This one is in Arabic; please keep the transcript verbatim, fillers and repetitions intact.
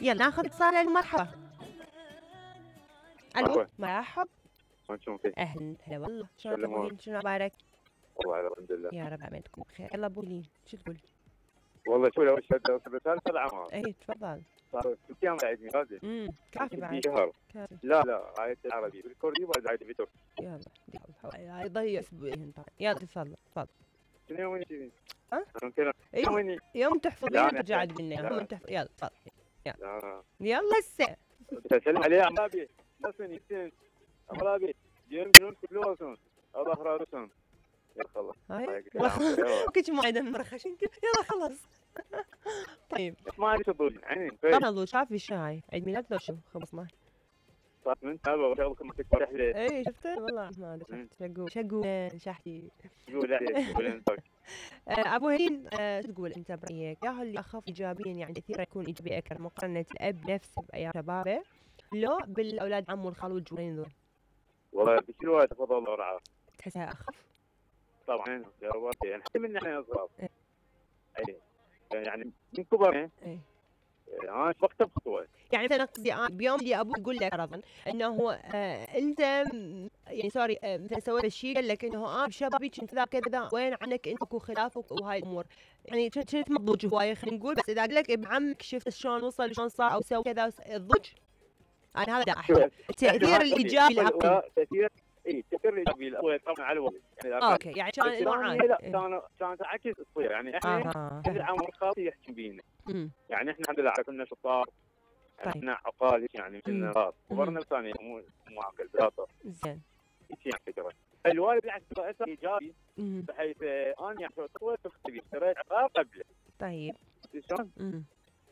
يلا ناخذ اتصال. المرحبا. الو مرحبا. مرحب. شلون كيف؟ اهلا هلا والله. شلونك سلام ابو عليكم. هين؟ شنو اخبارك؟ والله الحمد لله. يا رب عملك تكون بخير. يلا ابو هين شو تقول؟ والله شوي اول شيء رسالة سبع عمار اي تفضل. صار ست ايام عيد ميلادي. امم كافي بعد. شهر. كافي. لا لا عايد العربي بالكردي ولا عايد بالتركي. يلا يلا يضيع اسبوعين طبعا. يلا تفضل تفضل. شنو يوم وين؟ ها؟ انا كذا اي وين؟ يوم تحفظ لا، لي أنا ترجع أحتاج. لنا لا. يوم تحفظ. يلا تفضل. لا يلا هسه. تسلم عليه عمابي نسني سن عمابي ديم جنون كلوسون الله خرارسون. يلا خلاص. هاي يلا. كنت ما عندنا مرخش يلا خلاص. طيب ما ادري شو تقول عيني. طبعا لو شافي الشاي عيد ميلاد لو شو خلصنا. صار من تابع وشغلكم تكبر رحله. اي شفته والله ما ادري شقو شقو شحتي. قول عليك قول انت. ابو هين آه، شو تقول انت برايك؟ يا هو اللي اخاف ايجابيا يعني كثير يكون ايجابي اكثر مقارنه الاب نفسه بايام شبابه لو بالاولاد عمه والخال والجيران ذول. والله بكل وقت تفضل الله ورعاه. تحسها اخف؟ طبعا يا رب يعني حتى من احنا صغار. إيه. اي يعني من كبرنا ايه انا وقتها بخطوه. يعني مثلا قصدي آه، بيوم اللي ابوك يقول لك فرضا انه آه انت م- يعني سوري آه مثلا سويت شيء قال لك انه اه بشبابي كنت ذا كذا وين عنك انت وخلافك وهاي الامور يعني كنت كنت مضوج هوايه خلينا نقول بس اذا قال لك ابن عمك شفت شلون وصل شلون صار او سوى كذا وس- الضج انا هذا دا احكي التاثير الايجابي العقلي. تاثير اي التاثير الايجابي الاول طبعا على الولد يعني اوكي يعني كان نوعان. لا كان كانت عكس تصير يعني احنا اه كل عمر خاطي يحكي بينا امم يعني احنا الحمد لله كنا شطار طيب. احنا عقال يعني كنا راس كبرنا ثاني مو مو عقل بلاطه زين يعني فكره الوالد بالعكس اثر ايجابي امم بحيث انا يعني تطور تختلف اشتريت عقار قبله. طيب شلون؟ امم